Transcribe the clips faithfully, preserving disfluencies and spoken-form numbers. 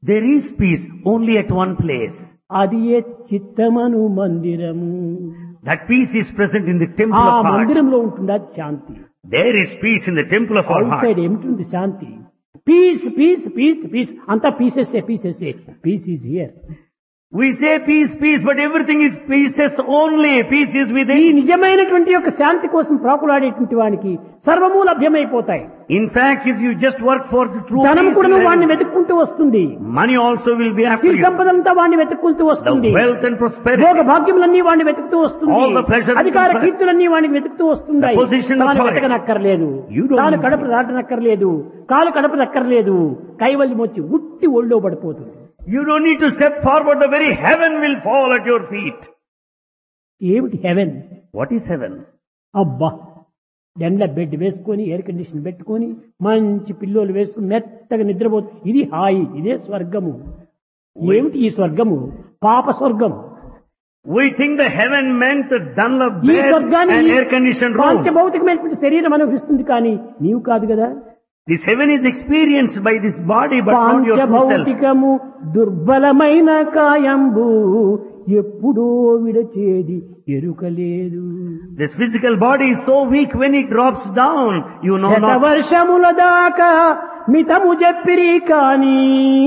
There is peace only at one place. అది ఏ చిత్తమను మందిరము. That peace is present in the temple ఆ of heart. మందిరంలో ఉంటుంది అది శాంతి. There is peace in the temple of our out heart. Side ఏమిటి శాంతి? Piece piece piece piece అంతా pieces pieces piece is here. We say peace, peace, but everything is pieces only. Peace is ఈ within. నిజమైనటువంటి యొక్క శాంతి కోసం ప్రాకులాడేటువంటి వానికి సర్వము లభ్యమైపోతాయి. In fact, if you just work for the true ధనం peace, కూడా you వాడిని have- వెతుక్కుంటూ వస్తుంది. money also will be after Siri you. సంపదంతా వాడిని వెతుక్కుంటూ The వస్తుంది. wealth and prosperity. భోగ భాగ్యములన్నీ వాడిని వెతుకుతూ వస్తుంది. All the pleasure and అధికార comfort. కీర్తులన్నీ వాడిని వెతుకుతూ వస్తున్నాయి. The position of తాను authority. వెతకనక్కర్లేదు. You don't తాను need కడప దాటనక్కర్లేదు. కాలు కడపనక్కర్లేదు. కైవల్యం వచ్చి ఉట్టి ఒళ్ళో పడిపోతుంది. You don't need to step forward. The very heaven will fall at your feet. ఏమిటి హెవెన్? What is heaven? అబ్బా, ఎండ్ల బెడ్ వేసుకొని ఎయిర్ కండిషన్ పెట్టుకొని మంచి పిల్లోలు వేసుకుని మెత్తగా నిద్రపోతు. ఇది హాయి, ఇదే స్వర్గము. ఏమిటి ఈ స్వర్గము? పాప స్వర్గం. We think the heaven meant the Dunlop ఈ bed స్వర్గాన్ని and air conditioned room. పాంచభౌతికమైనటువంటి శరీరం అనుభవిస్తుంది, కానీ నీవు కాదు కదా. This heaven is experienced by this body, but not your true self. పాంచభౌతికము దుర్బలమైన కాయంబు ఎప్పుడో విడచేది ఎరుకలేదు. This physical body is so weak, when it drops down, you know శత not. వర్షముల దాకా మితము చెప్పిరి కాని,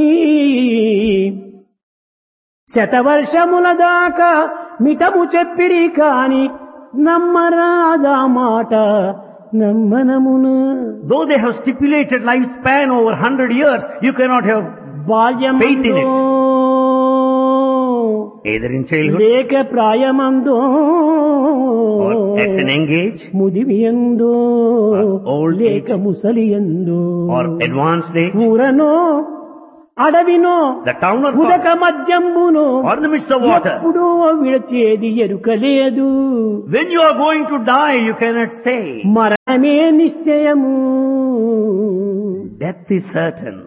శత వర్షముల దాకా మితము చెప్పిరి కాని నమ్మరాదా మాట నమ్మనమున. Though they have stipulated lifespan over one hundred years, you cannot have faith in it. బాల్యమందో either in childhood లేక ప్రాయమందో or at an young age ముదిమియందో or old లేక age ముసలియందో or advanced age, ఊరనో అడవినో the town or ఉదక forest మధ్యంబును or in the midst of water. ఎప్పుడూ విడచేది ఎరుకలేదు. When you are going to die, you cannot say. మరణమే నిశ్చయము. Death is certain.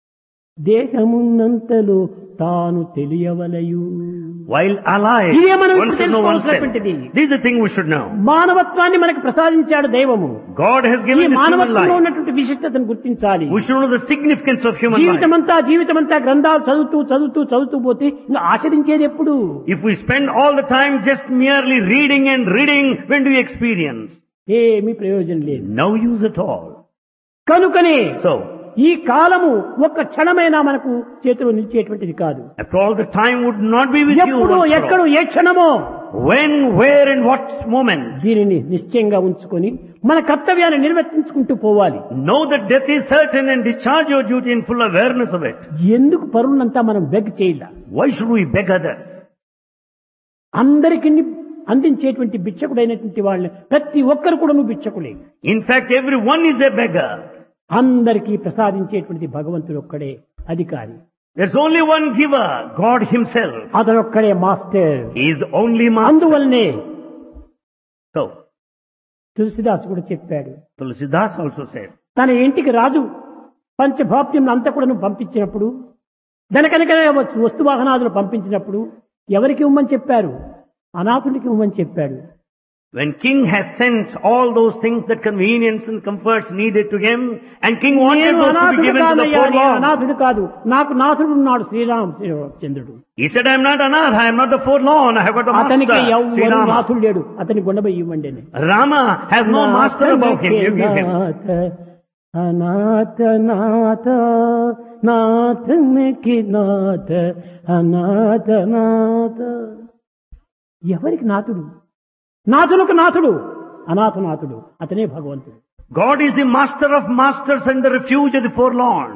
దేహమున్నంతలో తాను తెలియవలయు. While alive, ఇదే మనం one should know oneself. తెలుసుకోవాల్సినటువంటిది. This is the thing we should know. మానవత్వాన్ని మనకు ప్రసాదించాడు దైవము. God has ఈ given this human మానవత్వంలో life. ఉన్నటువంటి విశిష్టతను గుర్తించాలి. We should know the significance of human life. జీవితమంతా జీవితమంతా గ్రంథాలు చదువుతూ చదువుతూ చదువుతూ పోతే ఇంకా ఆచరించేది ఎప్పుడు? If we spend all the time just merely reading and reading, when do we experience? ఏమీ ప్రయోజనం లేదు. No use at all. కనుకనే So, ఈ కాలము ఒక్క క్షణమైనా మనకు చేతిలో నిలిచేటువంటిది కాదు. after all, the time would not be with you. ఎప్పుడు once for ఎక్కడో all. A క్షణమో When, where and what moment. దీనిని నిశ్చయంగా ఉంచుకొని మన కర్తవ్యాన్ని నిర్వర్తించుకుంటూ పోవాలి. Know that death is certain and discharge your duty in full awareness of it. ఎందుకు పరులంతా మనం బెగ్ చేయాల? Why should we beg others? అందరికీ అందించేటువంటి బిచ్చకుడైనటువంటి వాళ్ళని ప్రతి ఒక్కరు కూడా నువ్వు బిచ్చకులే. In fact, everyone is a beggar. అందరికీ ప్రసాదించేటువంటి భగవంతుడు ఒక్కడే అధికారి. There's only one giver, God himself. అతనొక్కడే master. He is the only master. అందువల్లనే So, తులసిదాస్ కూడా చెప్పాడు, Tulsidas also said, తన ఇంటికి రాజు పంచభాప్యం అంతా కూడా నువ్వు పంపించినప్పుడు, ధనకనక వస్తు వాహనాదులు పంపించినప్పుడు ఎవరికి ఇవ్వమని చెప్పారు? అనాథుడికి ఇవ్వమని చెప్పాడు. when king has sent all those things, that convenience and comforts needed to him, and king wanted నేను those to be అనాథుడు given to the కాదయ్యా, నేను forlorn. అనాథుడు కాదు, నాకు నాథుడు ఉన్నాడు శ్రీరామచంద్రుడు. He said, I am not anath, I am not the forlorn, I have got a అతనికి master, ఎవరు Sri Rama. నాథుడు లేడు, అతని గుండెపై ఇవ్వండి అని. Rama has no master above him, you give him. అనాథ నాథ నాథనికి నాథ అనాథ నాథ. ఎవరికి నాథుడు? నాథులకు నాథుడు, అనాథనాథుడు అతనే భగవంతుడు. God is the master of masters and the refuge of the forlorn.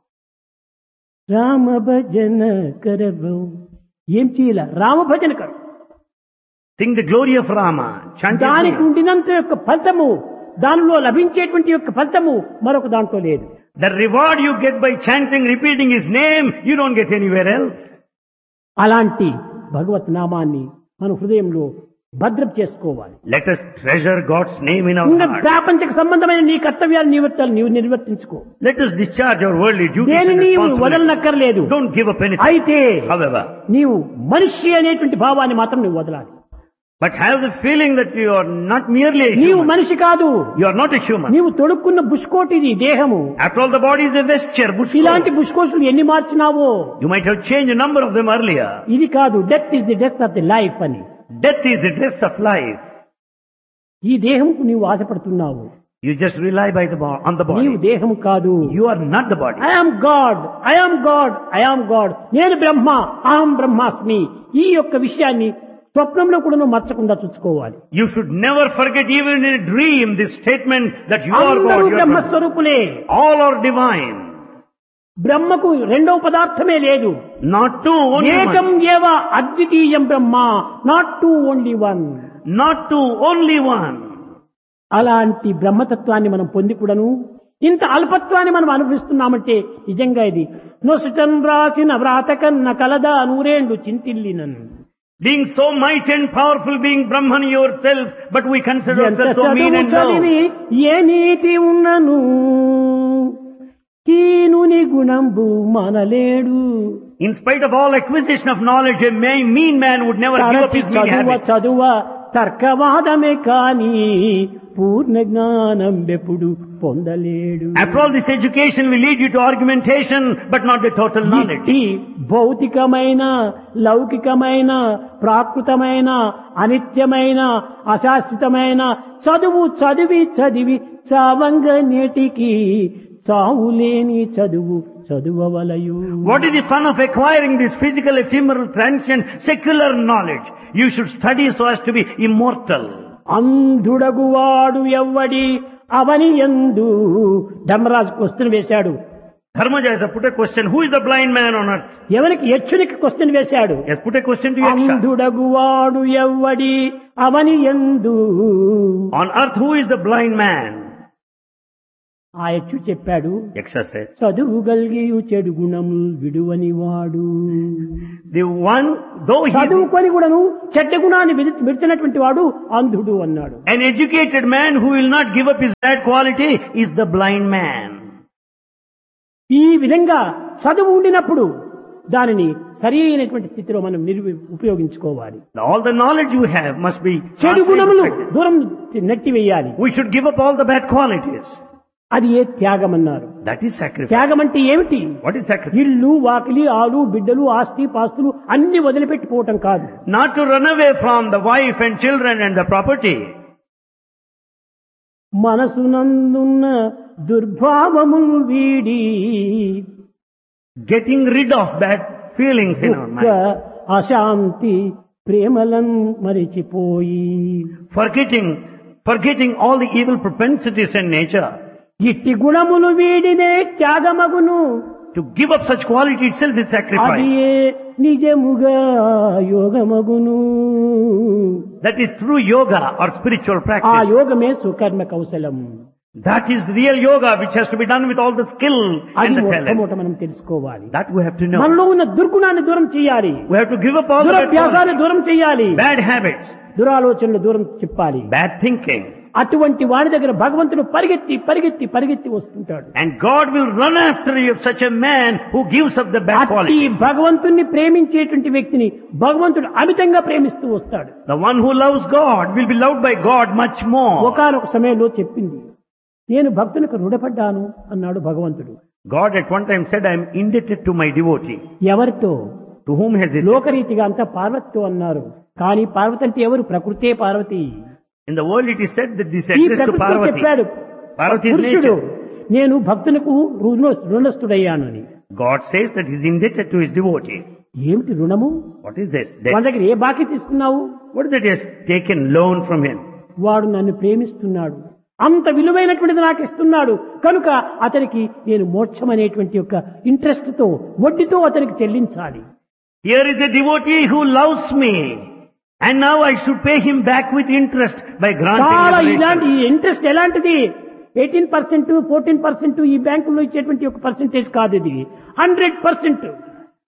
Rama భజన కరవు. ఏం చేయాల? రామ భజన కరు. Sing the glory of Rama, chant his దానికి name. ఉండినంత యొక్క ఫలితము, దానిలో లభించేటువంటి యొక్క ఫలితము మరొక దాంట్లో లేదు. The reward you get by chanting, repeating his name, you don't get anywhere else. అలాంటి భగవత్ నామాన్ని మన హృదయంలో భద్రం చేసుకోవాలి. Let us treasure God's name in our ఇంకా heart. ప్రాపంచిక సంబంధమైన నీ కర్తవ్యాలు నివర్తాలు నీవు నిర్వర్తించుకో. Let us discharge our worldly duties దేని and నీవు responsibilities. వదలనక్కర్లేదు. Don't give up anything. అయితే However, నీవు మనిషి అనేటువంటి భావాన్ని మాత్రం నువ్వు వదలాలి. But have the feeling that you are not merely a నీవు human. మనిషి కాదు. You are not a human. నీవు తొడుక్కున్న బుష్కోటిది దేహము. After all, the body is a vesture, bushcoat. ఇలాంటి బుష్కోట్లు ఎన్ని మార్చినావో. You might have changed a number of them earlier. ఇది కాదు, death is the dress of the life అని. Death is the dress of life. ఈ దేహంకు నీవు ఆశపడుతున్నావు. You just rely by the bo- on the నీవు body. దేహము కాదు. You are not the body. I am God, I am God, I am God. నేను బ్రహ్మ, అహం బ్రహ్మాస్మి. ఈ యొక్క విషయాన్ని స్వప్నంలో కూడా నువ్వు మర్చకుండా చూసుకోవాలి. You should never forget even in a dream this statement that you are అందరూ God. You are Brahma. బ్రహ్మస్వరూపులే. All are divine. బ్రహ్మకు రెండవ పదార్థమే లేదు. Not two, only ఏకం one. ఏవ అద్వితీయం బ్రహ్మ, not two only one. Not two, only one. అలాంటి బ్రహ్మతత్వాన్ని మనం పొంది కూడాను ఇంత అల్పత్వాన్ని మనం అనుభవిస్తున్నామంటే నిజంగా ఇది నొసటన్ రాసిన వ్రాత కన్న కలదా నూరేండు చింతిల్లినన్. Being so mighty and powerful, being Brahman yourself, but we consider ఎంత ourselves so mean చదువు and low. చదివి ఏ నీతి ఉన్నను కీనుని గుణంబు మనలేడు. In spite of all acquisition of knowledge, a may- mean man would never give up తరచి his mean చదువ habit. చదువ తర్కవాదమే కాని పూర్ణ జ్ఞానం ఎప్పుడు పొందలేడు. After all, this education will lead you to argumentation, but not the total knowledge. ఇట్టి భౌతికమైన లౌకికమైన ప్రాకృతమైన అనిత్యమైన అశాశ్వతమైన చదువు చదివి చదివి చావంగ నేటికి చావులేని చదువు చదువవలయు. What is the fun of acquiring this physical, ephemeral, transient, secular knowledge? You should study so as to be immortal. అంధుడగువాడు ఎవ్వడి అవని యందు. Dharmaraju question వేశాడు. Dharmaja has put a question, who is the blind man on earth? ఎవరికి యక్షునికి question వేశాడు. He has put a question to Yaksha. అంధుడగువాడు ఎవ్వడి అవని యందు. On earth, who is the blind man? ఆ యక్షు చెప్పాడు, Yaksha said, చదువు గల్గియు చెడు గుణములు విడువని వాడు. the one, though he is చదువుకొని కూడాను చెడ్డ గుణాన్ని విడి- విడిచినటువంటి వాడు అంధుడు అన్నాడు. an educated man who will not give up his bad quality is the blind man. ఈ విధంగా చదువు ఉండినప్పుడు దానిని సరి అయినటువంటి స్థితిలో మనం నిర్వి ఉపయోగించుకోవాలి. All the knowledge you have must be చెడు గుణములు translated. దూరం నెట్టివేయాలి. We should give up all the bad qualities. అది ఏ త్యాగం అన్నారు. That is sacrifice. త్యాగం అంటే ఏమిటి? What is sacrifice? ఇల్లు వాకిలి ఆలు బిడ్డలు ఆస్తి పాస్తులు అన్ని వదిలిపెట్టిపోవటం కాదు. Not to run away from the wife and children and the property. మనసునందున్న దుర్భావములు వీడి Getting rid of bad feelings in our దుఃఖ mind. అశాంతి ప్రేమలను మరిచిపోయి Forgetting, forgetting all the evil propensities in nature. ఇట్టి గుణములు వీడినే త్యాగమగును. To give up such quality itself is అది sacrifice. ఏ నిజముగా యోగమగును. That is true yoga or spiritual ఆ practice. యోగమే సుకర్మ కౌశలం. That is real yoga which has to be done with all the skill అది and the talent. మొట్టమొదట మనం తెలుసుకోవాలి. That we have to know. మనలో ఉన్న దుర్గుణాన్ని దూరం చేయాలి. We have to give up all the bad, దురభ్యాసాన్ని qualities, దూరం చేయాలి. bad habits, దురాలోచనలు దూరం చెప్పాలి. bad thinking. అటువంటి వాడి దగ్గర భగవంతుడు పరిగెత్తి పరిగెత్తి పరిగెత్తి వస్తుంటాడు. And God will run after you, such a man who gives up the bad అట్టి quality. భగవంతుణ్ణి ప్రేమించేటువంటి వ్యక్తిని భగవంతుడు అమితంగా ప్రేమిస్తూ వస్తాడు. The one who loves God will be loved by God much more. ఒకానొక సమయంలో చెప్పింది, నేను భక్తునికి రుణపడ్డాను అన్నాడు భగవంతుడు. God at one time said, I am indebted to my devotee. ఎవరితో? To whom has he said? లోకరీతిగా అంతా పార్వతితో అన్నారు. కానీ పార్వతి అంటే ఎవరు? ప్రకృతే Parvati. In the world it is said that this ఈ address to ప్రకృతితో Parvati. చెప్పాడు Parvati is పురుషుడు, nature. నేను భక్తులకు రుణ- రుణస్థుడయ్యాను అని. God says that he is indebted to his devotee. ఏమిటి రుణము? What is this? మన Debt. దగ్గర ఏ బాకీ తీసుకున్నావు? What is that he has taken loan from him? వాడు నన్ను ప్రేమిస్తున్నాడు, అంత విలువైనటువంటిది నాకు ఇస్తున్నాడు కనుక అతనికి నేను మోక్షం అనేటువంటి యొక్క ఇంట్రెస్ట్ తో వడ్డీతో అతనికి చెల్లించాలి. Here is a devotee who loves me. And now I should pay him back with interest by granting చాలా liberation. ఇలాంటి ఇంట్రెస్ట్ ఎలాంటిది? ఎయిటీన్ పర్సెంట్ ఫోర్టీన్ పర్సెంట్ ఈ బ్యాంకుల్లో ఇచ్చేటువంటి ఒక పర్సెంటేజ్ కాదు ఇది. హండ్రెడ్ పర్సెంట్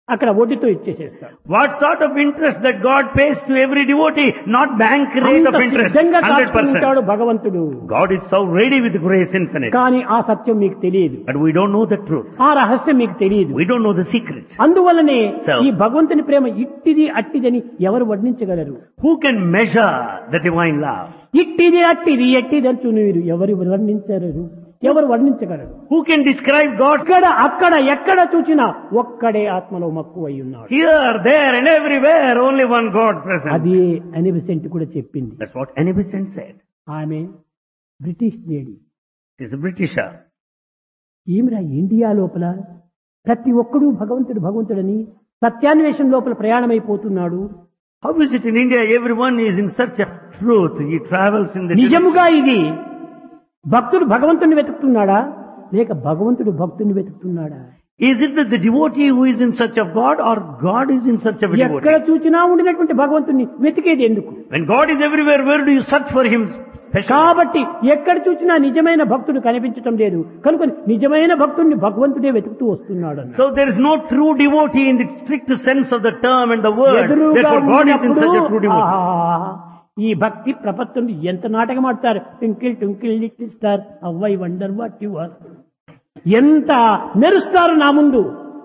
అక్కడ వడ్డీతో ఇచ్చేసేస్తాడు. What sort of interest that God pays to every devotee? Not bank rate అంత of interest. సిద్ధంగా one hundred percent. కాచుకుంటాడు భగవంతుడు. God is so ready with grace infinite. కానీ ఆ సత్యం మీకు తెలియదు, But we don't know the truth. ఆ రహస్యం మీకు తెలియదు. We don't know the secret. అందువల్లనే So- ఈ భగవంతుని ప్రేమ ఇట్టిది అట్టిదని ఎవరు వర్ణించగలరు? Who can measure the divine love? ఇట్టిది అట్టిది ఎట్టిది అంటూ మీరు ఎవరు వర్ణించరు, ఎవరు వర్ణించగలరు? Who can describe God's ఇక్కడ అక్కడ ఎక్కడ చూచినా ఒక్కడే ఆత్మలో మక్కువై ఉన్నాడు. here, there and everywhere? Only one God present. అది అనిబిసెంట్ కూడా చెప్పింది. That's what Annie Besant said. ఆమె British lady. She's a Britisher. ఈమెరా India లోపల ప్రతి ఒక్కడూ భగవంతుడు భగవంతుడని సత్యాన్వేషణ లోపల ప్రయాణమైపోతున్నాడు. How is it in India? Everyone is in search of truth. He travels in the నిజముగా ఇది భక్తుడు భగవంతుని వెతుకుతున్నాడా లేక భగవంతుడు భక్తుని వెతుకుతున్నాడా? Is it that the devotee who is in search of God, or God is in search of a ఎక్కడ devotee? చూచినా ఉండినటువంటి భగవంతుని వెతికేది ఎందుకు? When God is everywhere, where do you search for Him specially? కాబట్టి ఎక్కడ చూచినా నిజమైన భక్తుడు కనిపించటం లేదు కనుక నిజమైన భక్తుడిని భగవంతుడే వెతుకుతూ వస్తున్నాడు అన్నాడు. So there is no true devotee in the strict sense of the term and the word. ఎదురుగా Therefore God is in ఉన్నప్పుడు, such a true devotee. ఆహా, ఈ భక్తి ప్రపత్తుని ఎంత నాటకం ఆడతారు. Twinkle twinkle little star how I wonder what you are, ఎంత మెరుస్తారు నా ముందు.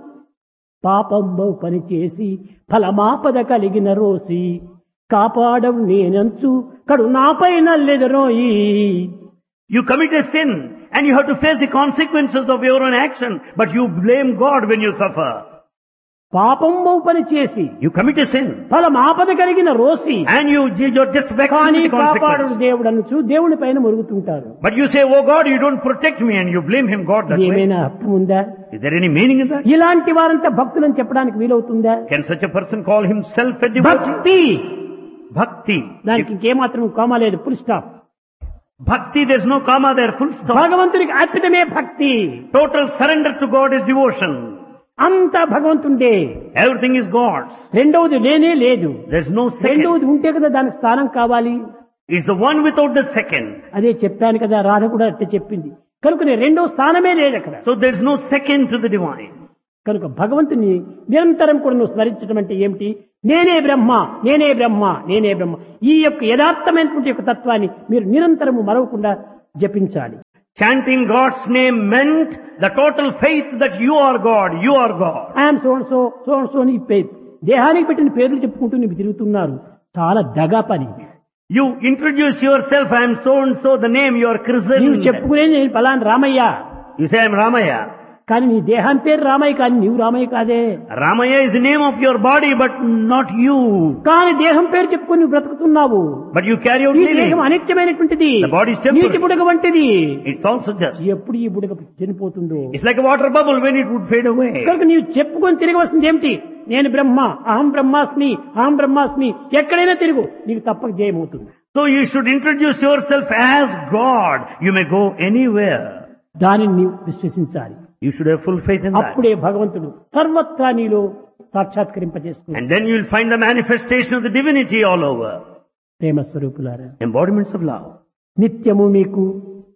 పాపంబౌ పని చేసి ఫలమాపద కలిగిన రోసి కాపాడవు నేనంచు కడు నాపై నల్లెదరోయి. You commit a sin and you have to face the consequences of your own action, but you blame God when you suffer. పాపంబౌ పని చేసి You commit a sin ఫలమాపద కలిగిన Rosy and you, you're just vexed కానీ with the కాపాడు consequences. దేవుడు అనుచు దేవుని పైన మురుగుతుంటారు. But you say, oh God, you don't protect me, and you blame Him, God, that way. ఏమైనా అర్థం ఉందా? Is there any meaning in that? ఇలాంటి వారంతా భక్తులని చెప్పడానికి వీలవుతుందా? Can such a person call himself a devotee? భక్తి Bhakti. దానికి ఇంకేమాత్రం comma లేదు, full stop. Bhakti, there's no comma there, full stop. భగవంతునికి అర్పితమే భక్తి. Total surrender to God is devotion. అంతా భగవంతుండే. Everything is God's. రెండవది లేనే లేదు. There's no second. రెండవది ఉంటే కదా దానికి స్థానం కావాలి. It's the one without the second. అదే చెప్పాను కదా, రాధ కూడా అట్టే చెప్పింది. కనుక రెండో స్థానమే లేదు అక్కడ. So there's no second to the divine. కనుక భగవంతుని నిరంతరం కూడా నువ్వు స్మరించడం అంటే ఏమిటి? నేనే బ్రహ్మ, నేనే బ్రహ్మ, నేనే బ్రహ్మ. ఈ యొక్క యథార్థమైనటువంటి యొక్క తత్వాన్ని మీరు నిరంతరము మరవకుండా జపించాలి. Chanting God's name meant the total faith that you are God, you are God. I'm so and so, so and so అని పేరు దేహానికి పెట్టిన పేర్లు చెప్పుకుంటూ నీకు తిరుగుతున్నారు. చాలా దగా పని. You introduce yourself, I am so and so, the name you are నీవు christened. చెప్పుకునే నేను ఫలాన్ Ramayya, You say I am Ramaya. కానీ నీ దేహాన్ని పేరు రామయ్య, కానీ నీవు రామయ్య కాదే. Ramaya is the name of your body, but not you. కానీ దేహం పేరు చెప్పుకొని నువ్వు బ్రతుకుతున్నావు. But you carry out ఈ living. దేహం అనిత్యమైనటువంటిది, The body is temporary. నీటి బుడగ వంటిది. It's also just. ఎప్పుడు ఈ బుడగ చనిపోతుందో. It's like a water bubble when it would fade away. కనుక నీవు చెప్పుకొని తిరిగి వస్తుంది ఏమిటి? నేను బ్రహ్మ, అహం బ్రహ్మాస్మి, అహం బ్రహ్మాస్మి. ఎక్కడైనా తిరుగు, నీకు తప్పక జయమవుతుంది. So you should introduce yourself as God. You may go anywhere. దానిని నీవు విశ్వసించాలి. You should have full faith in that. అప్పుడే భగవంతుడు సర్వత్రా నీలో సాక్షాత్కరింపజేస్తుంది. And then you will find the manifestation of the divinity all over. ప్రేమ స్వరూపులారా, Embodiments of love. నిత్యము మీకు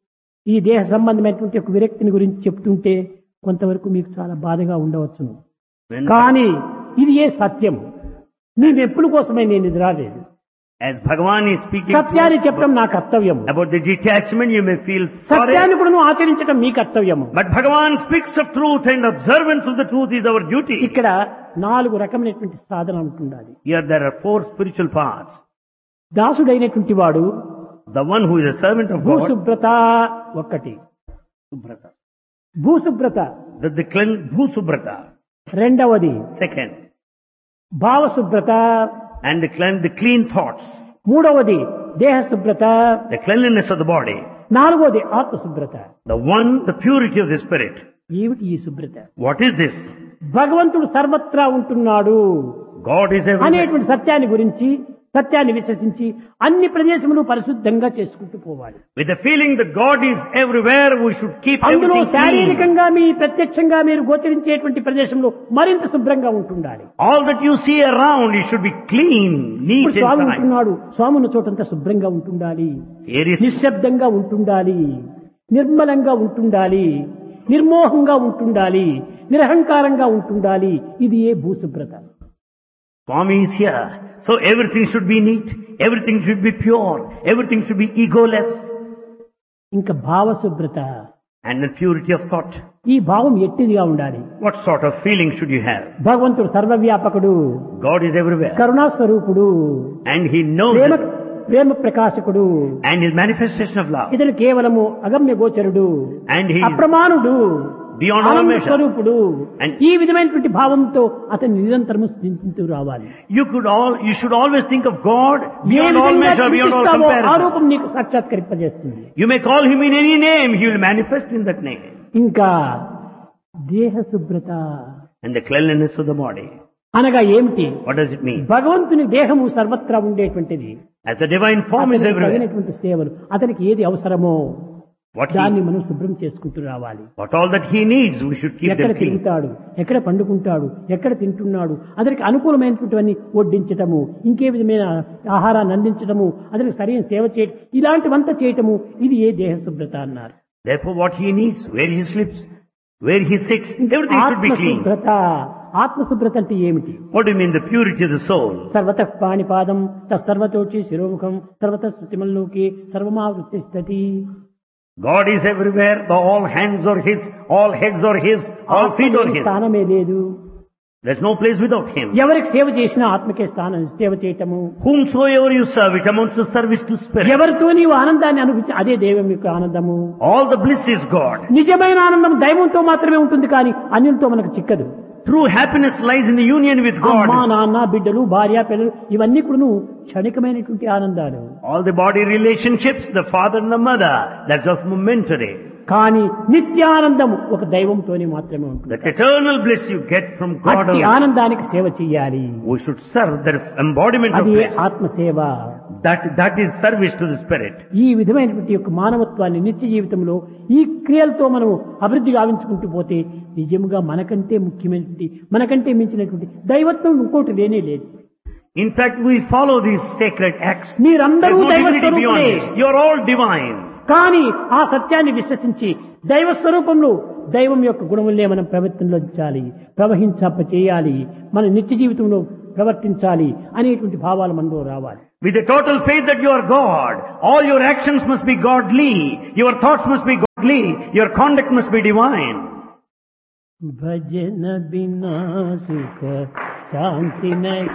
ఈ దేహ సంబంధమైనటువంటి ఒక విరక్తిని గురించి చెప్తుంటే కొంతవరకు మీకు చాలా బాధగా ఉండవచ్చును. When, కానీ ఇది ఏ సత్యం. నేను ఎప్పుడు కోసమే నేను ఇది రాలేదు. as Bhagavan is speaking to సత్యాన్ని us చెప్పడం నా కర్తవ్యం. about the detachment, you may feel sorry. సత్యాన్ని కూడా నువ్వు ఆచరించడం మీ కర్తవ్యము. But Bhagavan speaks of truth, and observance of the truth is our duty. ఇక్కడ నాలుగు రకమైనటువంటి సాధన ఉంటుండాలి. Here there are four spiritual paths. దాసుడైనటువంటి వాడు The one who is a servant of God, భూశుభ్రత ఒక్కటి, Subhrata. భూశుభ్రత. The, the clean, Bhusubrata. రెండవది Second. భావశుభ్రత. And the clean, the clean thoughts. మూడవది దేహ శుభ్రత. The cleanliness of the body. నాలుగవది ఆత్మశుభ్రత. The one, the purity of the spirit. ఏమిటి ఈ శుభ్రత? What is this? భగవంతుడు సర్వత్రా ఉంటున్నాడు God is everywhere. అనేటువంటి సత్యాన్ని గురించి, సత్యాన్ని విశ్వసించి అన్ని ప్రదేశములు పరిశుద్ధంగా చేసుకుంటూ పోవాలి. With the feeling that God is everywhere, we should keep అందులో everything clean. శారీరకంగా మీ ప్రత్యక్షంగా మీరు గోచరించేటువంటి ప్రదేశంలో మరింత శుభ్రంగా ఉంటుండాలి. All that you see around, it should be clean, neat ఇప్పుడు స్వామి and tidy. ఉంటున్నాడు, స్వామి ఉన్న చోటంతా శుభ్రంగా ఉంటుండాలి, Here is, నిశ్శబ్దంగా ఉంటుండాలి, నిర్మలంగా ఉంటుండాలి. నిర్మోహంగా ఉంటుండాలి, నిరహంకారంగా ఉంటుండాలి. ఇది ఏ భూశుభ్రత. Swami is here. So everything should be neat, everything should be pure, everything should be egoless. ఇంకా భావశుభ్రత. And the purity of thought. ఈ భావం ఎట్టిదిగా ఉండాలి. What sort of feeling should you have? భగవంతుడు సర్వవ్యాపకుడు, God is everywhere. కరుణాస్వరూపుడు, And He knows Prema it. Prema ప్రకాశకుడు, And His manifestation of love. ఇతను కేవలము అగమ్య గోచరుడు, And He is అప్రమాణుడు, beyond all ఆనంద measure. స్వరూపుడు. And- ఈ విధమైనటువంటి భావంతో అతను నిరంతరము స్థితించు రావాలి. You could all, you should always think of God A beyond all విధంగా measure, beyond all చింతిస్తావో ఆ comparison. రూపం నీకు సాక్షాత్కరింపజేస్తుంది. You may call Him in any name, He will manifest in that name. ఇంకా దేహ శుభ్రత And the cleanliness of the body. అనగా ఏమిటి? What does it mean? భగవంతుని దేహము సర్వత్రా ఉండేటువంటిది. As the divine form is అతనికి everywhere. తగినటువంటి సేవలు, అతనికి ఏది అవసరమో What దాన్ని he, మనం శుభ్రం చేసుకుంటూ రావాలి. what all that He needs, we should keep ఎక్కడ them clean. తిరుగుతాడు, ఎక్కడ పండుకుంటాడు, ఎక్కడ తింటున్నాడు, అతనికి అనుకూలమైనటువంటివన్నీ వడ్డించటము, ఇంకే విధమైన ఆహారాన్ని అందించటము, అతనికి సరైన సేవ చేయటం, ఇలాంటివంతా చేయటము, ఇది ఏ దేహ శుభ్రత అన్నారు. Therefore what he needs, where he sleeps, where he sits, everything should be clean. ఆత్మశుభ్రత. ఆత్మశుభ్రత అంటే ఏమిటి? What do you mean the purity of the soul? సర్వత పాణిపాదం తస్సర్వతోచి శిరోముఖం సర్వత శృతిమల్లోకి సర్వమావృత్తి స్థితి. God is everywhere, the all hands are His, all heads are His, all feet are His. స్థానమే లేదు. There's no place without Him. ఎవరికి సేవ చేసినా ఆత్మకే స్థానం, సేవ చేయటము. Whomsoever you serve, it amounts to service to spirit. ఎవరితో నీవు ఆనందాన్ని అనుభవించి అదే దైవం యొక్క ఆనందము. All the bliss is God. నిజమైన ఆనందం దైవంతో మాత్రమే ఉంటుంది, కానీ అన్యులతో మనకు చిక్కదు. True happiness lies in the union with అమ్మా, God. నాన్న, బిడ్డలు, భార్య, పిల్లలు, ఇవన్నీ కూడా క్షణికమైనటువంటి ఆనందాలు. All the body relationships, the father and the mother, that's just momentary. కానీ నిత్యానందం ఒక దైవంతోనే మాత్రమే ఉంటుంది. That eternal bliss you get from God అట్టి alone. ఆనందానికి సేవ చెయ్యాలి. We should serve the embodiment of అది bliss. ఆత్మసేవ. That, that is service to the spirit. ఈ విధమైనటువంటి యొక్క మానవత్వాన్ని నిత్య జీవితంలో ఈ క్రియలతో మనం అభివృద్ధి గావించుకుంటూ పోతే నిజంగా మనకంటే ముఖ్యమైనటువంటి, మనకంటే మించినటువంటి దైవత్వం ఇంకోటి లేనే లేదు. In fact, we follow these sacred acts. మీరందరూ There's no దైవ divinity beyond స్వరూపులే. this. You're all divine. కానీ ఆ సత్యాన్ని విశ్వసించి దైవ స్వరూపంలో దైవం యొక్క గుణములనే మనం ప్రవర్తించాలి, ప్రవహించప్ప చేయాలి, మన నిత్య జీవితంలో ప్రవర్తించాలి అనేటువంటి భావాలు మనలో రావాలి. With the total faith that you are God, all your actions must be godly, your thoughts must be godly, your conduct must be divine. భజన బినా సుఖ శాంతి నహి